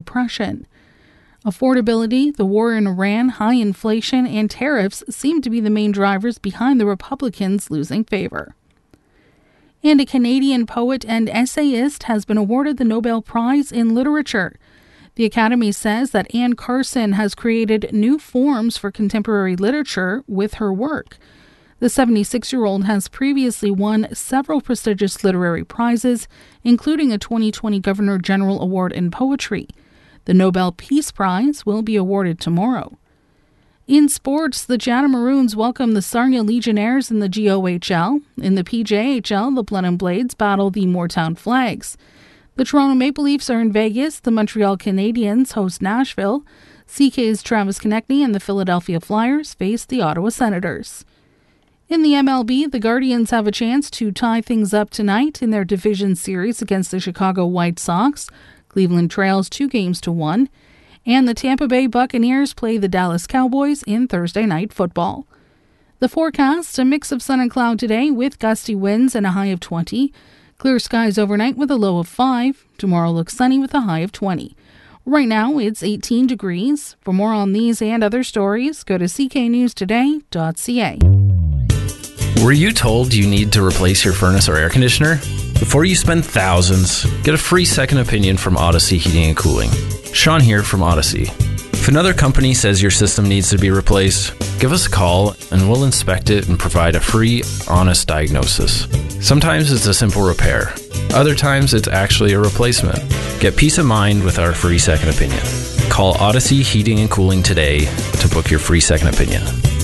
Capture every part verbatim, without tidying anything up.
Depression. Affordability, the war in Iran, high inflation, and tariffs seem to be the main drivers behind the Republicans losing favor. And a Canadian poet and essayist has been awarded the Nobel Prize in Literature. The Academy says that Anne Carson has created new forms for contemporary literature with her work. The seventy-six-year-old has previously won several prestigious literary prizes, including a twenty twenty Governor General Award in Poetry. The Nobel Peace Prize will be awarded tomorrow. In sports, the Chatham Maroons welcome the Sarnia Legionnaires in the G O H L. In the P J H L, the Blenheim Blades battle the Moortown Flags. The Toronto Maple Leafs are in Vegas. The Montreal Canadiens host Nashville. C K's Travis Konechny and the Philadelphia Flyers face the Ottawa Senators. In the M L B, the Guardians have a chance to tie things up tonight in their division series against the Chicago White Sox. Cleveland trails two games to one. And the Tampa Bay Buccaneers play the Dallas Cowboys in Thursday Night Football. The forecast, a mix of sun and cloud today with gusty winds and a high of twenty. Clear skies overnight with a low of five. Tomorrow looks sunny with a high of twenty. Right now, it's eighteen degrees. For more on these and other stories, go to c k news today dot c a. Were you told you need to replace your furnace or air conditioner? Before you spend thousands, get a free second opinion from Odyssey Heating and Cooling. Sean here from Odyssey. If another company says your system needs to be replaced, give us a call and we'll inspect it and provide a free, honest diagnosis. Sometimes it's a simple repair. Other times it's actually a replacement. Get peace of mind with our free second opinion. Call Odyssey Heating and Cooling today to book your free second opinion.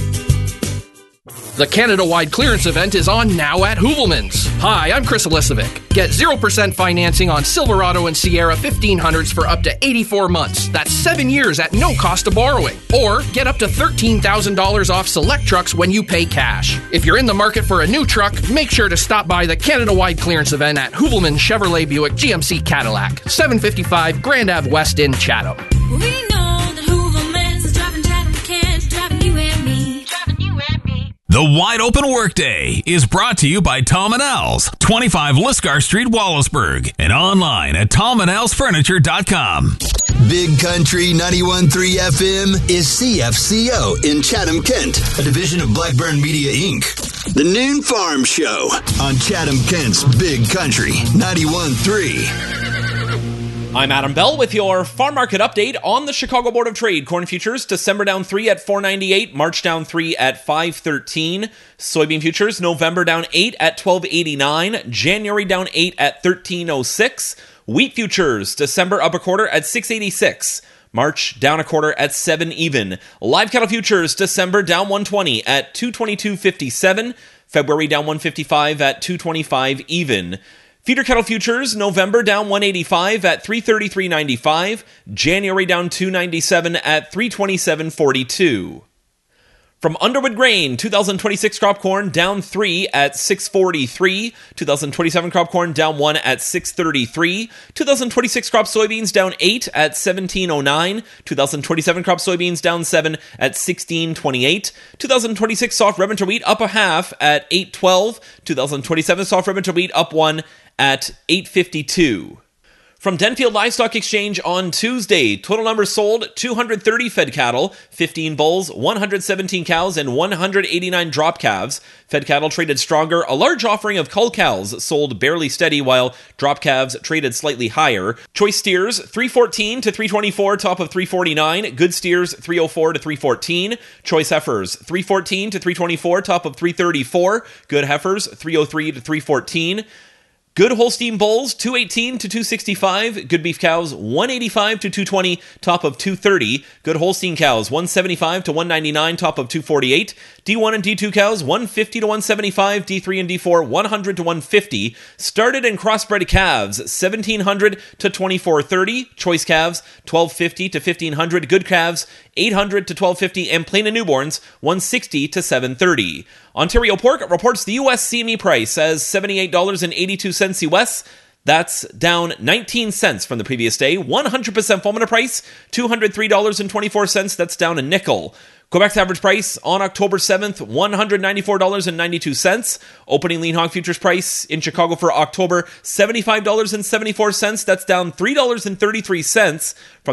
The Canada-wide clearance event is on now at Hoovelmans. Hi, I'm Chris Elisovic. Get zero percent financing on Silverado and Sierra fifteen hundreds for up to eighty-four months. That's seven years at no cost of borrowing. Or get up to thirteen thousand dollars off select trucks when you pay cash. If you're in the market for a new truck, make sure to stop by the Canada-wide clearance event at Hoovelmans Chevrolet Buick G M C Cadillac, seven fifty-five Grand Ave West in Chatham. We know that Hoovelmans is driving Chatham Kent, driving you and me, driving you and me. The Wide Open Workday is brought to you by Tom and Al's, twenty-five Lisgar Street, Wallaceburg, and online at tom and als furniture dot com. Big Country ninety-one point three F M is C F C O in Chatham, Kent, a division of Blackburn Media, Incorporated. The Noon Farm Show on Chatham, Kent's Big Country ninety-one point three. I'm Adam Bell with your farm market update on the Chicago Board of Trade. Corn futures, December down three at four ninety-eight, March down three at five thirteen. Soybean futures, November down eight at twelve eighty-nine, January down eight at thirteen oh six. Wheat futures, December up a quarter at six eighty-six, March down a quarter at seven even. Live cattle futures, December down one twenty at two twenty-two fifty-seven, February down one fifty-five at two twenty-five even. Feeder cattle futures, November down one eighty-five at three thirty-three ninety-five, January down two ninety-seven at three twenty-seven forty-two. From Underwood Grain, two thousand twenty-six crop corn down three at six forty-three, two thousand twenty-seven crop corn down one at six thirty-three, two thousand twenty-six crop soybeans down eight at seventeen oh nine, two thousand twenty-seven crop soybeans down seven at sixteen twenty-eight, two thousand twenty-six soft red winter wheat up a half at eight twelve, two thousand twenty-seven soft red winter wheat up one at eight fifty-two. From Denfield Livestock Exchange on Tuesday, total numbers sold, two hundred thirty fed cattle, fifteen bulls, one hundred seventeen cows, and one hundred eighty-nine drop calves. Fed cattle traded stronger, a large offering of cull cows sold barely steady, while drop calves traded slightly higher. Choice steers, three fourteen to three twenty-four, top of three forty-nine. Good steers, three oh four to three fourteen. Choice heifers, three fourteen to three twenty-four, top of three thirty-four. Good heifers, three oh three to three fourteen. Good Holstein bulls, two eighteen to two sixty-five. Good beef cows, one eighty-five to two twenty, top of two thirty. Good Holstein cows, one seventy-five to one ninety-nine, top of two forty-eight. D one and D two cows, one fifty to one seventy-five. D three and D four, one hundred to one fifty. Started and crossbred calves, seventeen hundred to twenty-four thirty. Choice calves, twelve fifty to fifteen hundred. Good calves, eight hundred to twelve fifty. And plain and newborns, one sixty to seven thirty. Ontario Pork reports the U S C M E price as seventy-eight dollars and eighty-two cents U S. That's down nineteen cents from the previous day. one hundred percent fulminant price, two hundred three dollars and twenty-four cents. That's down a nickel. Quebec's average price on October seventh, one hundred ninety-four dollars and ninety-two cents. Opening lean hog futures price in Chicago for October, seventy-five dollars and seventy-four cents. That's down three dollars and thirty-three cents from